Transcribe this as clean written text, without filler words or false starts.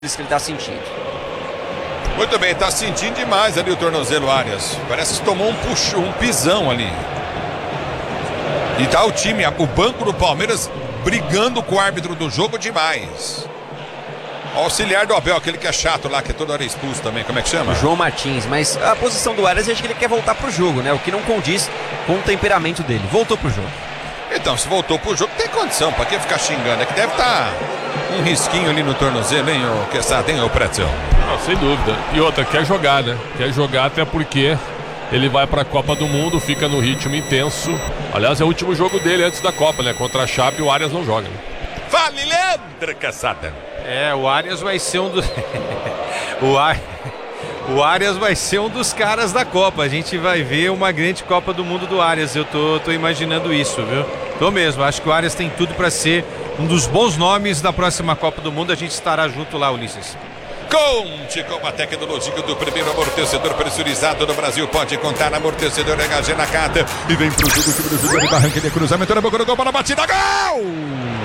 Isso que ele tá sentindo. Muito bem, tá sentindo demais ali o tornozelo, Arias. Parece que tomou um pisão ali. E tá o time, o banco do Palmeiras brigando com o árbitro do jogo demais. O auxiliar do Abel, aquele que é chato lá, que é toda hora expulso também, como é que chama? João Martins, mas a posição do Arias, eu acho que ele quer voltar pro jogo, né? O que não condiz com o temperamento dele. Voltou pro jogo. Então, se voltou pro jogo, tem condição, pra que ficar xingando? É que deve estar um risquinho ali no tornozelo, hein, ô Quesada, hein, ô Pretzel? Não, sem dúvida. E outra, quer jogar, né? Quer jogar até porque ele vai pra Copa do Mundo, fica no ritmo intenso. Aliás, é o último jogo dele antes da Copa, né? Contra a Chape, o Arias não joga. Né? Fale, Leandro Quesada. O Arias vai ser um dos... O Arias vai ser um dos caras da Copa. A gente vai ver uma grande Copa do Mundo do Arias. Eu tô imaginando isso, viu? Tô mesmo. Acho que o Arias tem tudo para ser um dos bons nomes da próxima Copa do Mundo. A gente estará junto lá, Ulisses. Conte com a tecnologia do primeiro amortecedor pressurizado do Brasil. Pode contar na amortecedor HG Nakata. E vem pro jogo, time do Júnior de Barranca de cruzamento na boca do gol para a batida. Gol!